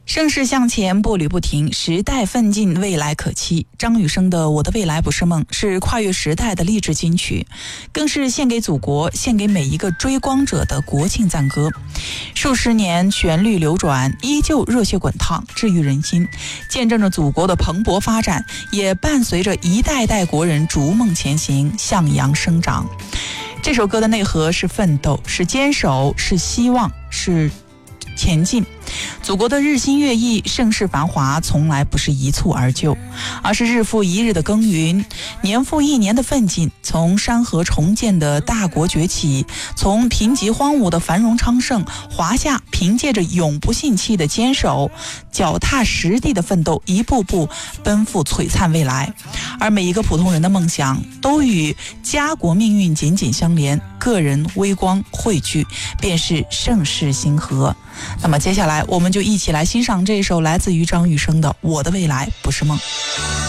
盛世向前，步履不停，时代奋进，未来可期。张雨生的《我的未来不是梦》是跨越时代的励志金曲，更是献给祖国、献给每一个追光者的国庆赞歌。数十年旋律流转，依旧热血滚烫，治愈人心，见证着祖国的蓬勃发展，也伴随着一代代国人逐梦前行，向阳生长。这首歌的内核是奋斗，是坚守，是希望，是前进。祖国的日新月异，盛世繁华，从来不是一蹴而就，而是日复一日的耕耘，年复一年的奋进。从山河重建的大国崛起，从贫瘠荒芜的繁荣昌盛，华夏凭借着永不信弃的坚守，脚踏实地的奋斗，一步步奔赴璀璨未来。而每一个普通人的梦想都与家国命运紧紧相连，个人微光汇聚，便是盛世星河。那么接下来我们就一起来欣赏这首来自于张雨生的《我的未来不是梦》。